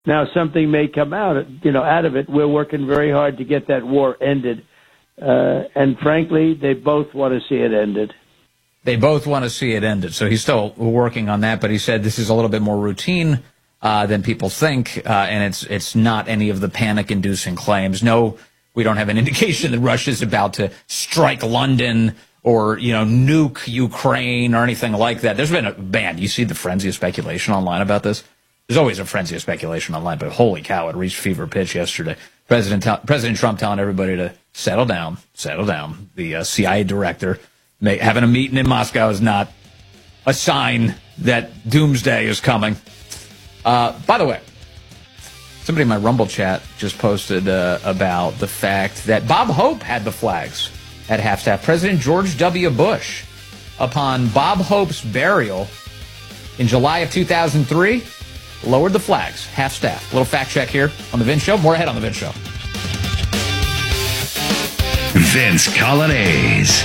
Now, something may come out of it. We're working very hard to get that war ended. And frankly, they both want to see it ended. They both want to see it ended. So he's still working on that, but he said this is a little bit more routine than people think, and it's not any of the panic-inducing claims. No, we don't have an indication that Russia's about to strike London or, nuke Ukraine or anything like that. There's been you see the frenzy of speculation online about this? There's always a frenzy of speculation online, but holy cow, it reached fever pitch yesterday. President Trump telling everybody to settle down. The CIA director having a meeting in Moscow is not a sign that doomsday is coming. By the way, somebody in my Rumble chat just posted about the fact that Bob Hope had the flags at half-staff. President George W. Bush, upon Bob Hope's burial in July of 2003, lowered the flags, half-staff. Little fact check here on The Vince Show. More ahead on The Vince Show. Vince Coglianese.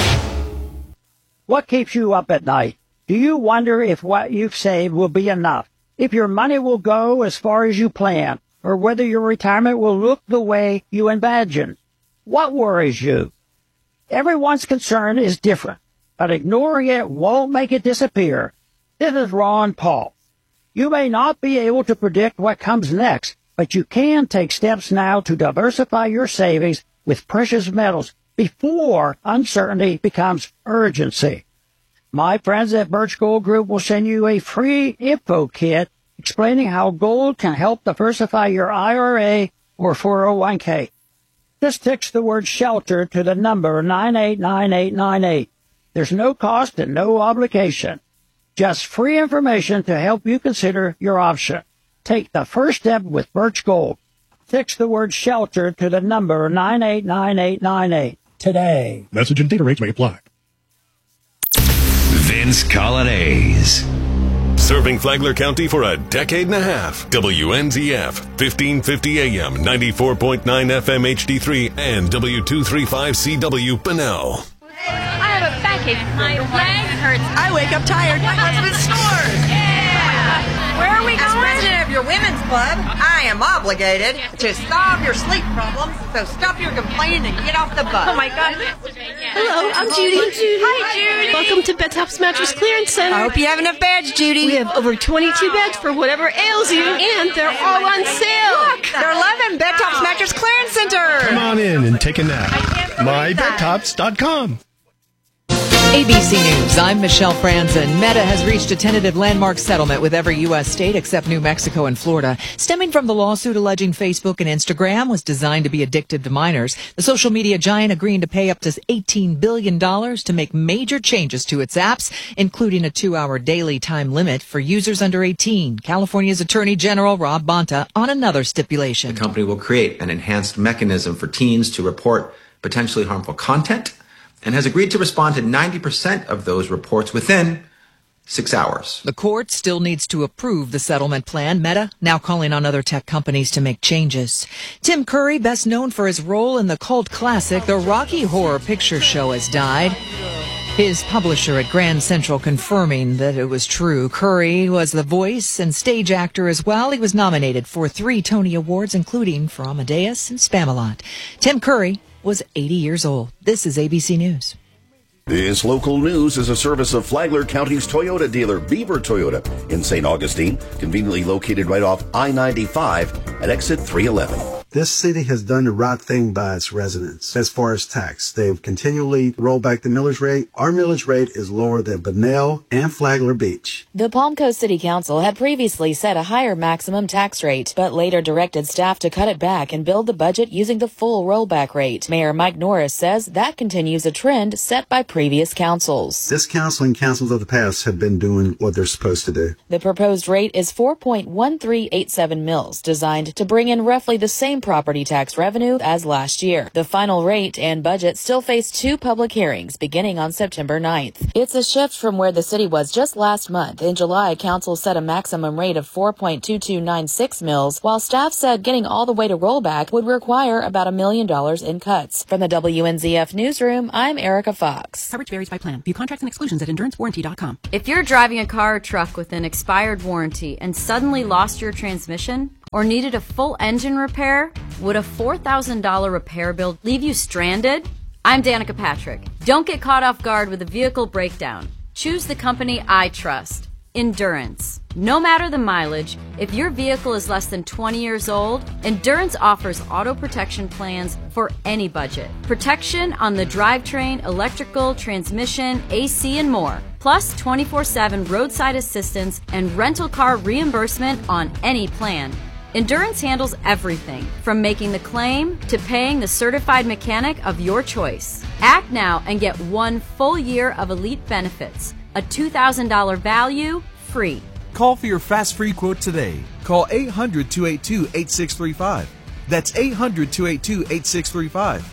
What keeps you up at night? Do you wonder if what you've saved will be enough? If your money will go as far as you plan? Or whether your retirement will look the way you imagine? What worries you? Everyone's concern is different, but ignoring it won't make it disappear. This is Ron Paul. You may not be able to predict what comes next, but you can take steps now to diversify your savings with precious metals before uncertainty becomes urgency. My friends at Birch Gold Group will send you a free info kit explaining how gold can help diversify your IRA or 401k. Just text the word shelter to the number 989898. There's no cost and no obligation. Just free information to help you consider your option. Take the first step with Birch Gold. Text the word shelter to the number 989898 today. Message and data rates may apply. Vince Coglianese. Serving Flagler County for a decade and a half. WNZF, 1550 AM, 94.9 FM HD3, and W235CW Bunnell. I have a backache. My leg hurts. I wake up tired. My husband snores. Yeah. Where are we going? As president of your women's club, I am obligated to solve your sleep problems. So stop your complaining and get off the bus. Oh my God. Hello, I'm Judy. Hi, Judy. Welcome to Bed Tops Mattress Clearance Center. I hope you have enough beds, Judy. We have over 22 beds for whatever ails you, and they're all on sale. Look, they're 11 Bed Tops Mattress Clearance Center. Come on in and take a nap. MyBedTops.com. ABC News, I'm Michelle Franzen. Meta has reached a tentative landmark settlement with every U.S. state except New Mexico and Florida, stemming from the lawsuit alleging Facebook and Instagram was designed to be addictive to minors. The social media giant agreeing to pay up to $18 billion to make major changes to its apps, including a 2-hour daily time limit for users under 18. California's Attorney General Rob Bonta on another stipulation. The company will create an enhanced mechanism for teens to report potentially harmful content, and has agreed to respond to 90% of those reports within 6 hours. The court still needs to approve the settlement plan. Meta now calling on other tech companies to make changes. Tim Curry, best known for his role in the cult classic The Rocky Horror Picture Show, has died. His publisher at Grand Central confirming that it was true. Curry was the voice and stage actor as well. He was nominated for 3 Tony Awards, including for Amadeus and Spamalot. Tim Curry was 80 years old. This is ABC News. This local news is a service of Flagler County's Toyota dealer, Beaver Toyota, in St. Augustine, conveniently located right off I-95 at exit 311. This city has done the right thing by its residents as far as tax. They've continually rolled back the millage rate. Our millage rate is lower than Bunnell and Flagler Beach. The Palm Coast City Council had previously set a higher maximum tax rate, but later directed staff to cut it back and build the budget using the full rollback rate. Mayor Mike Norris says that continues a trend set by previous councils. This council and councils of the past have been doing what they're supposed to do. The proposed rate is 4.1387 mils, designed to bring in roughly the same property tax revenue as last year. The final rate and budget still face 2 public hearings beginning on September 9th. It's a shift from where the city was just last month. In July, council set a maximum rate of 4.2296 mils, while staff said getting all the way to rollback would require about $1 million in cuts. From the WNZF newsroom, I'm Erica Fox. Coverage varies by plan. View contracts and exclusions at endurancewarranty.com. If you're driving a car or truck with an expired warranty and suddenly lost your transmission, or needed a full engine repair? Would a $4,000 repair bill leave you stranded? I'm Danica Patrick. Don't get caught off guard with a vehicle breakdown. Choose the company I trust. Endurance. No matter the mileage, if your vehicle is less than 20 years old, Endurance offers auto protection plans for any budget. Protection on the drivetrain, electrical, transmission, AC, and more. Plus 24/7 roadside assistance and rental car reimbursement on any plan. Endurance handles everything, from making the claim to paying the certified mechanic of your choice. Act now and get 1 full year of elite benefits. A $2,000 value, free. Call for your fast free quote today. Call 800-282-8635. That's 800-282-8635.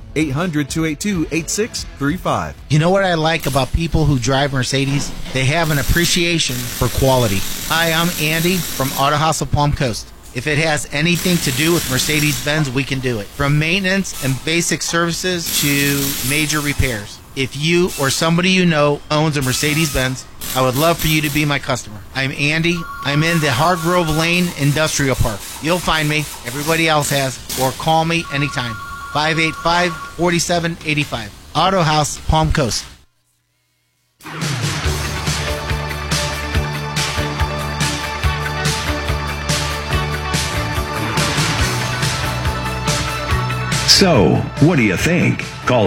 800-282-8635. You know what I like about people who drive Mercedes? They have an appreciation for quality. Hi, I'm Andy from Auto House of Palm Coast. If it has anything to do with Mercedes-Benz, we can do it. From maintenance and basic services to major repairs. If you or somebody you know owns a Mercedes-Benz, I would love for you to be my customer. I'm Andy. I'm in the Hargrove Lane Industrial Park. You'll find me. Everybody else has. Or call me anytime. 585-4785. Auto House, Palm Coast. So, what do you think? Call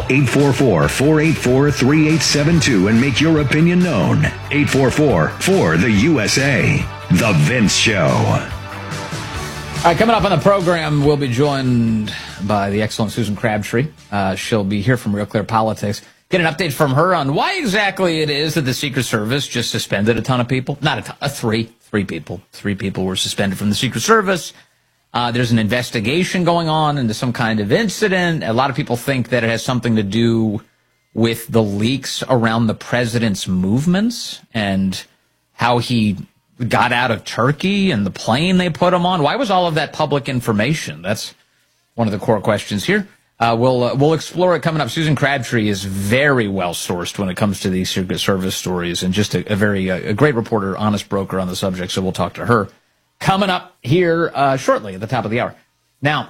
844-484-3872 and make your opinion known. 844-4-the-USA. The Vince Show. All right, coming up on the program, we'll be joined by the excellent Susan Crabtree. She'll be here from Real Clear Politics. Get an update from her on why exactly it is that the Secret Service just suspended a ton of people. Not a ton, three people. 3 people were suspended from the Secret Service. There's an investigation going on into some kind of incident. A lot of people think that it has something to do with the leaks around the president's movements and how he got out of Turkey and the plane they put him on. Why was all of that public information? That's one of the core questions here. We'll explore it coming up. Susan Crabtree is very well sourced when it comes to these Secret Service stories and just a great reporter, honest broker on the subject. So we'll talk to her coming up here shortly at the top of the hour. Now,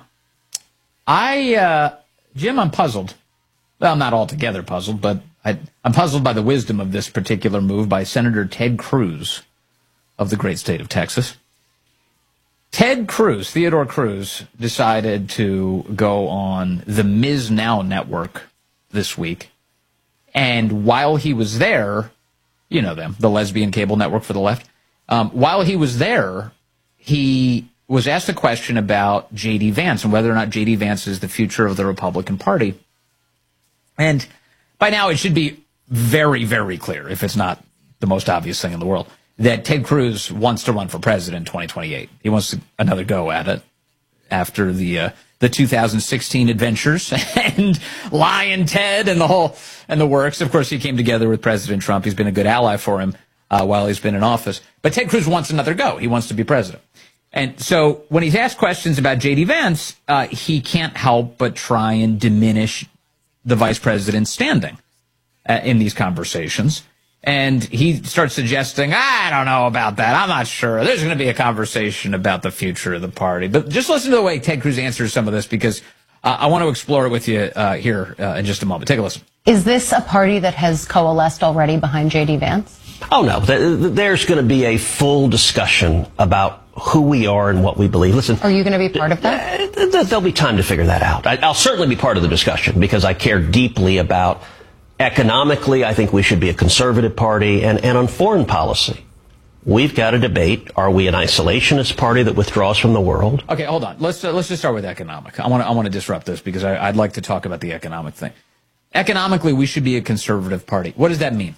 Jim, I'm puzzled. Well, I'm not altogether puzzled, but I'm puzzled by the wisdom of this particular move by Senator Ted Cruz of the great state of Texas. Theodore Cruz, decided to go on the Ms. Now network this week. And while he was there, you know them, the lesbian cable network for the left. While he was there, he was asked a question about J.D. Vance and whether or not J.D. Vance is the future of the Republican Party. And by now it should be very, very clear, if it's not the most obvious thing in the world, that Ted Cruz wants to run for president in 2028. He wants another go at it after the 2016 adventures and Lion Ted and the works. Of course, he came together with President Trump. He's been a good ally for him while he's been in office. But Ted Cruz wants another go. He wants to be president. And so when he's asked questions about J.D. Vance, he can't help but try and diminish the vice president's standing in these conversations. And he starts suggesting, I don't know about that. I'm not sure. There's going to be a conversation about the future of the party. But just listen to the way Ted Cruz answers some of this, because I want to explore it with you here in just a moment. Take a listen. Is this a party that has coalesced already behind J.D. Vance? Oh, no. There's going to be a full discussion about who we are and what we believe. Listen. Are you going to be part of that? There'll be time to figure that out. I'll certainly be part of the discussion because I care deeply about economically. I think we should be a conservative party, and on foreign policy. We've got to debate, are we an isolationist party that withdraws from the world? Okay, hold on. Let's just start with economic. I want to disrupt this because I'd like to talk about the economic thing. Economically, we should be a conservative party. What does that mean?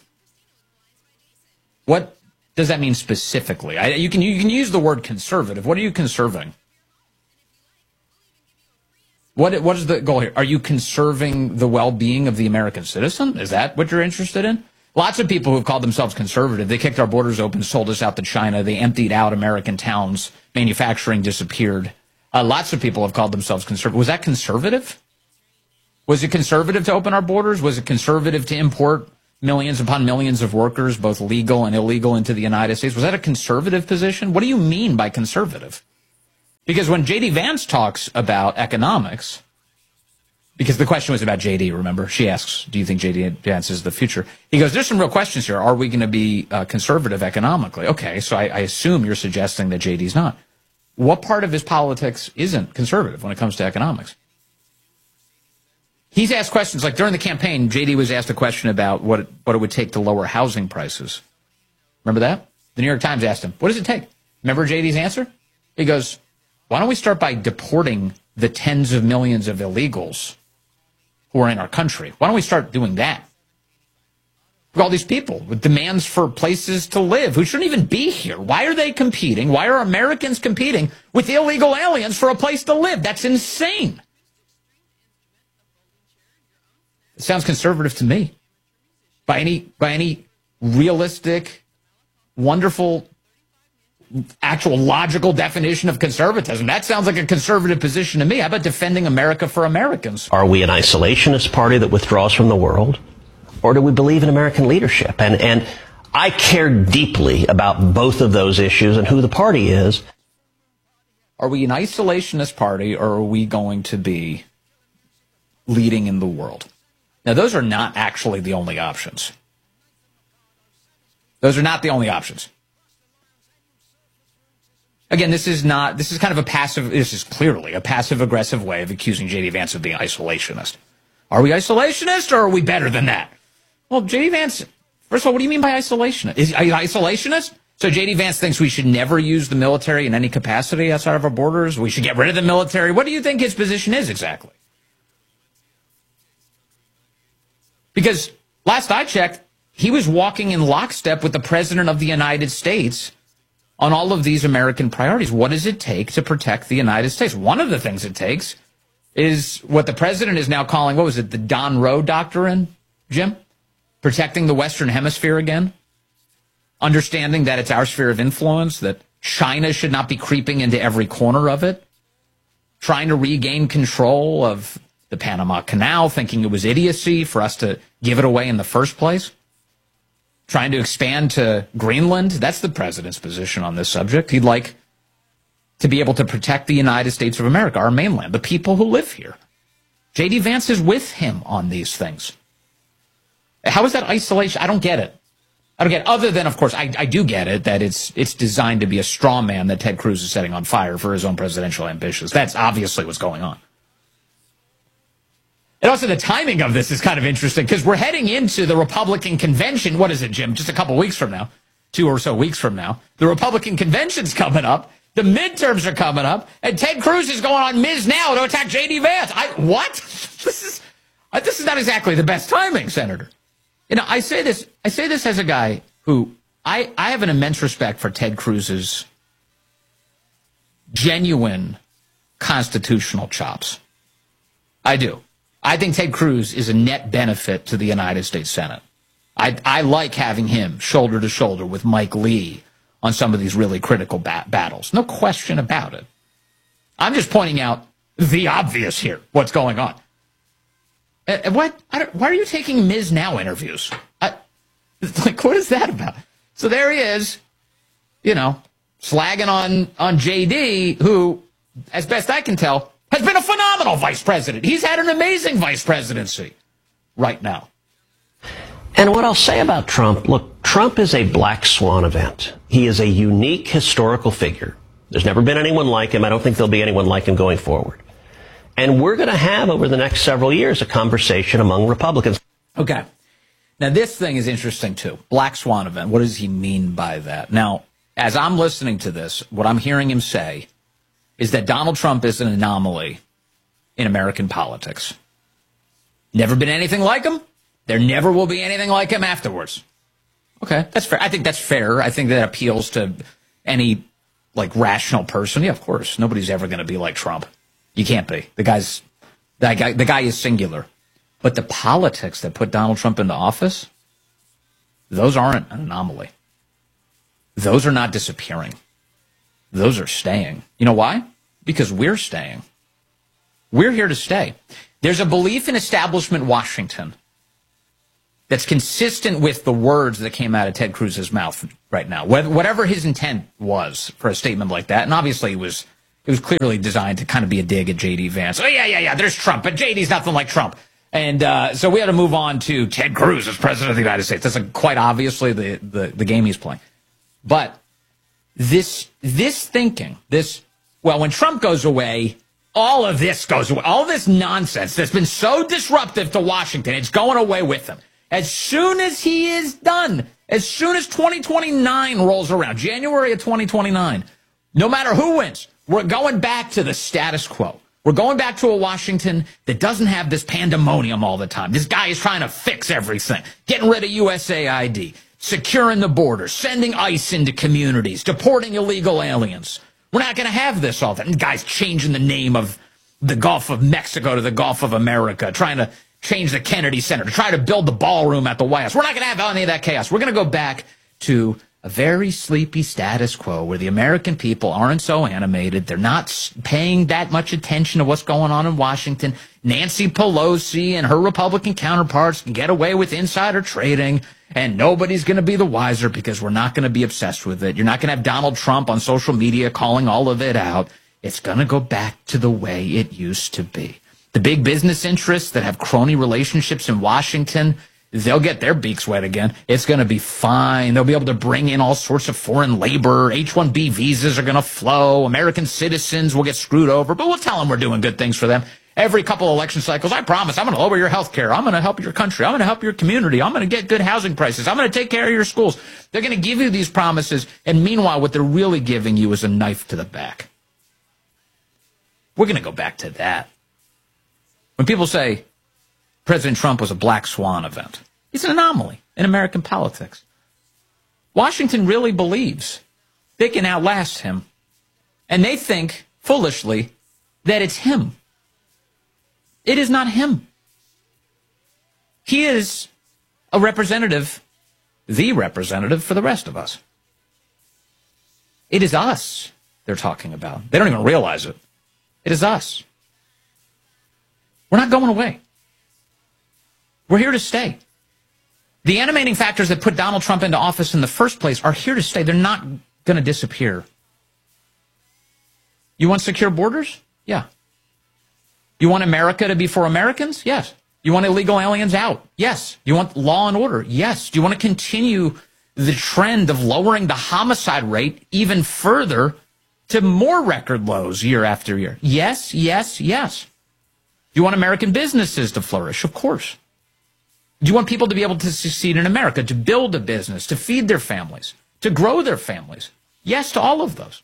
What does that mean specifically? You can use the word conservative. What are you conserving? What is the goal here? Are you conserving the well-being of the American citizen? Is that what you're interested in? Lots of people who have called themselves conservative, they kicked our borders open, sold us out to China, they emptied out American towns, manufacturing disappeared. Lots of people have called themselves conservative. Was that conservative? Was it conservative to open our borders? Was it conservative to import millions upon millions of workers, both legal and illegal, into the United States? Was that a conservative position? What do you mean by conservative? Because when J.D. Vance talks about economics, because the question was about J.D., remember? She asks, do you think J.D. Vance is the future? He goes, there's some real questions here. Are we going to be conservative economically? Okay, so I assume you're suggesting that J.D.'s not. What part of his politics isn't conservative when it comes to economics? He's asked questions, like during the campaign, J.D. was asked a question about what it would take to lower housing prices. Remember that? The New York Times asked him, what does it take? Remember J.D.'s answer? He goes, why don't we start by deporting the tens of millions of illegals who are in our country? Why don't we start doing that? Look at all these people with demands for places to live who shouldn't even be here. Why are they competing? Why are Americans competing with illegal aliens for a place to live? That's insane. It sounds conservative to me. By any realistic, wonderful, actual logical definition of conservatism, that sounds like a conservative position to me. How about defending America for Americans? Are we an isolationist party that withdraws from the world? Or do we believe in American leadership? And I care deeply about both of those issues and who the party is. Are we an isolationist party, or are we going to be leading in the world? Now, those are not actually the only options. Those are not the only options. Again, this is clearly a passive-aggressive way of accusing J.D. Vance of being isolationist. Are we isolationist, or are we better than that? Well, J.D. Vance, first of all, what do you mean by isolationist? Are you isolationist? So J.D. Vance thinks we should never use the military in any capacity outside of our borders? We should get rid of the military? What do you think his position is exactly? Because last I checked, he was walking in lockstep with the President of the United States on all of these American priorities. What does it take to protect the United States? One of the things it takes is what the president is now calling, what was it, the Don Roe Doctrine, Jim? Protecting the Western Hemisphere again? Understanding that it's our sphere of influence, that China should not be creeping into every corner of it? Trying to regain control of the Panama Canal, thinking it was idiocy for us to give it away in the first place? Trying to expand to Greenland? That's the president's position on this subject. He'd like to be able to protect the United States of America, our mainland, the people who live here. J.D. Vance is with him on these things. How is that isolation? I don't get it. Other than, of course, I do get it, that it's designed to be a straw man that Ted Cruz is setting on fire for his own presidential ambitions. That's obviously what's going on. And also the timing of this is kind of interesting, because we're heading into the Republican convention. What is it, Jim? Just a couple weeks from now, 2 or so weeks from now. The Republican convention's coming up. The midterms are coming up. And Ted Cruz is going on Ms. Now to attack J.D. Vance. What? This is not exactly the best timing, Senator. You know, I say this as a guy who I have an immense respect for Ted Cruz's genuine constitutional chops. I do. I think Ted Cruz is a net benefit to the United States Senate. I like having him shoulder to shoulder with Mike Lee on some of these really critical battles. No question about it. I'm just pointing out the obvious here, what's going on. Why are you taking Ms. Now interviews? What is that about? So there he is, slagging on J.D., who, as best I can tell, has been a phenomenal vice president. He's had an amazing vice presidency right now. And what I'll say about Trump, look, Trump is a black swan event. He is a unique historical figure. There's never been anyone like him. I don't think there'll be anyone like him going forward. And we're going to have, over the next several years, a conversation among Republicans. Okay. Now, this thing is interesting, too. Black swan event. What does he mean by that? Now, as I'm listening to this, what I'm hearing him say is that Donald Trump is an anomaly in American politics. Never been anything like him. There never will be anything like him afterwards. Okay, that's fair. I think that's fair. I think that appeals to any, rational person. Yeah, of course. Nobody's ever going to be like Trump. You can't be. The guy is singular. But the politics that put Donald Trump into office, those aren't an anomaly. Those are not disappearing. Those are staying. You know why? Because we're staying. We're here to stay. There's a belief in establishment Washington that's consistent with the words that came out of Ted Cruz's mouth right now. Whatever his intent was for a statement like that, and obviously it was It was clearly designed to kind of be a dig at J.D. Vance. Oh, yeah, there's Trump, but J.D.'s nothing like Trump. And so we had to move on to Ted Cruz as president of the United States. That's quite obviously the game he's playing. But this thinking, when Trump goes away, all of this goes away. All this nonsense that's been so disruptive to Washington, it's going away with him. As soon as he is done, as soon as 2029 rolls around, January of 2029, no matter who wins, we're going back to the status quo. We're going back to a Washington that doesn't have this pandemonium all the time. This guy is trying to fix everything, getting rid of USAID, securing the border, sending ICE into communities, deporting illegal aliens. We're not going to have this all the time. Guys changing the name of the Gulf of Mexico to the Gulf of America, trying to change the Kennedy Center, to try to build the ballroom at the White House. We're not going to have any of that chaos. We're going to go back to a very sleepy status quo where the American people aren't so animated. They're not paying that much attention to what's going on in Washington. Nancy Pelosi and her Republican counterparts can get away with insider trading, and nobody's going to be the wiser because we're not going to be obsessed with it. You're not going to have Donald Trump on social media calling all of it out. It's going to go back to the way it used to be. The big business interests that have crony relationships in Washington, they'll get their beaks wet again. It's going to be fine. They'll be able to bring in all sorts of foreign labor. H-1B visas are going to flow. American citizens will get screwed over, but we'll tell them we're doing good things for them. Every couple of election cycles, I promise, I'm going to lower your health care. I'm going to help your country. I'm going to help your community. I'm going to get good housing prices. I'm going to take care of your schools. They're going to give you these promises, and meanwhile, what they're really giving you is a knife to the back. We're going to go back to that. When people say President Trump was a black swan event, it's an anomaly in American politics. Washington really believes they can outlast him, and they think, foolishly, that it's him. It is not him. He is a representative, the representative for the rest of us. It is us they're talking about. They don't even realize it. It is us. We're not going away. We're here to stay. The animating factors that put Donald Trump into office in the first place are here to stay. They're not going to disappear. You want secure borders? Yeah. You want America to be for Americans? Yes. You want illegal aliens out? Yes. You want law and order? Yes. Do you want to continue the trend of lowering the homicide rate even further to more record lows year after year? Yes, yes, yes. Do you want American businesses to flourish? Of course. Do you want people to be able to succeed in America, to build a business, to feed their families, to grow their families? Yes to all of those.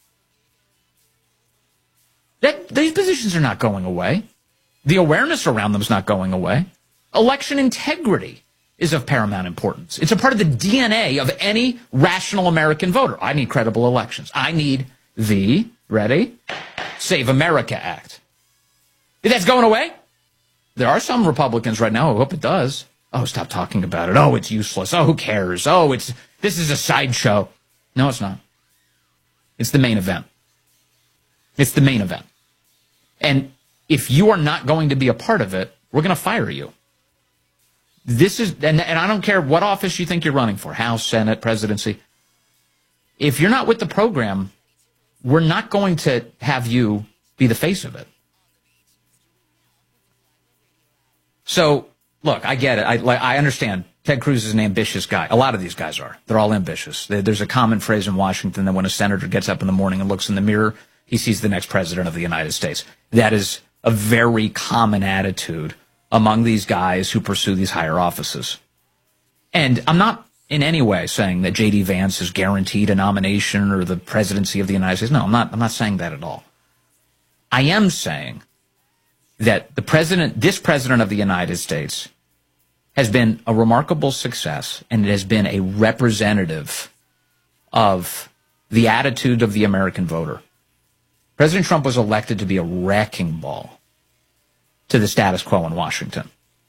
These positions are not going away. The awareness around them is not going away. Election integrity is of paramount importance. It's a part of the DNA of any rational American voter. I need credible elections. I need the, ready, Save America Act. If that's going away, there are some Republicans right now who hope it does. Oh, stop talking about it. Oh, it's useless. Oh, who cares? Oh, this is a sideshow. No, it's not. It's the main event. It's the main event. And if you are not going to be a part of it, we're going to fire you. This is, and I don't care what office you think you're running for, House, Senate, presidency. If you're not with the program, we're not going to have you be the face of it. So, look, I get it. I understand. Ted Cruz is an ambitious guy. A lot of these guys are. They're all ambitious. There's a common phrase in Washington that when a senator gets up in the morning and looks in the mirror, he sees the next president of the United States. That is a very common attitude among these guys who pursue these higher offices. And I'm not in any way saying that J.D. Vance is guaranteed a nomination or the presidency of the United States. No, I'm not saying that at all. I am saying that this president of the United States has been a remarkable success, and it has been a representative of the attitude of the American voter. President Trump was elected to be a wrecking ball to the status quo in Washington.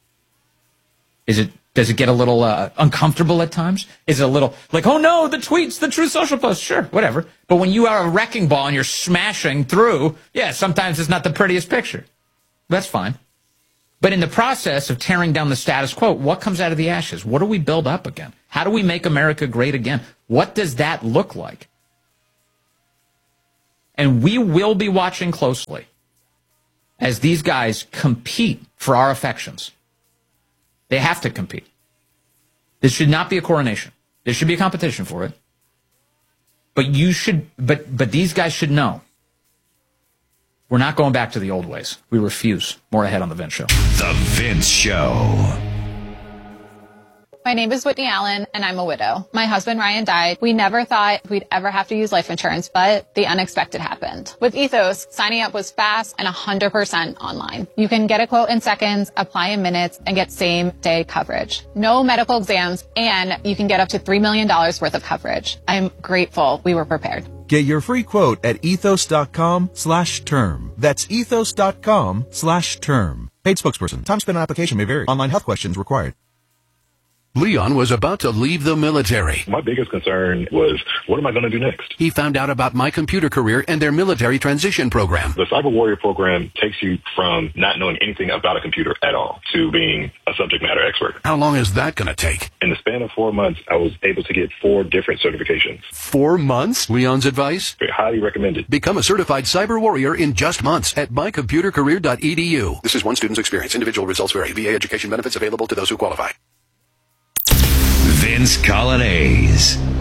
Does it get a little uncomfortable at times? Is it a little like, oh no, the tweets, the Truth Social posts, sure, whatever. But when you are a wrecking ball and you're smashing through, yeah, sometimes it's not the prettiest picture. That's fine. But in the process of tearing down the status quo, what comes out of the ashes? What do we build up again? How do we make America great again? What does that look like? And we will be watching closely as these guys compete for our affections. They have to compete. This should not be a coronation. There should be a competition for it. But these guys should know. We're not going back to the old ways. We refuse. More ahead on The Vince Show. The Vince Show. My name is Whitney Allen, and I'm a widow. My husband, Ryan, died. We never thought we'd ever have to use life insurance, but the unexpected happened. With Ethos, signing up was fast and 100% online. You can get a quote in seconds, apply in minutes, and get same-day coverage. No medical exams, and you can get up to $3 million worth of coverage. I'm grateful we were prepared. Get your free quote at ethos.com/term. That's ethos.com/term. Paid spokesperson. Time spent on application may vary. Online health questions required. Leon was about to leave the military. My biggest concern was, what am I going to do next? He found out about My Computer Career and their military transition program. The Cyber Warrior program takes you from not knowing anything about a computer at all to being a subject matter expert. How long is that going to take? In the span of 4 months, I was able to get 4 different certifications. 4 months? Leon's advice? Highly recommended. Become a certified cyber warrior in just months at mycomputercareer.edu. This is one student's experience. Individual results vary. VA education benefits available to those who qualify. Vince Coglianese.